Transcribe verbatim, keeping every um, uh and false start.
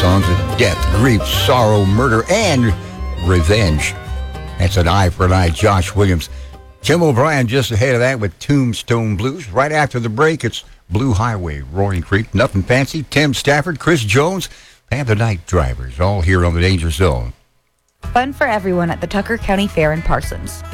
songs of death, grief, sorrow, murder, and revenge. That's an eye for an eye, Josh Williams. Tim O'Brien just ahead of that with Tombstone Blues. Right after the break, it's Blue Highway, Roaring Creek, Nothing Fancy, Tim Stafford, Chris Jones, and the Night Drivers, all here on the Danger Zone. Fun for everyone at the Tucker County Fair in Parsons.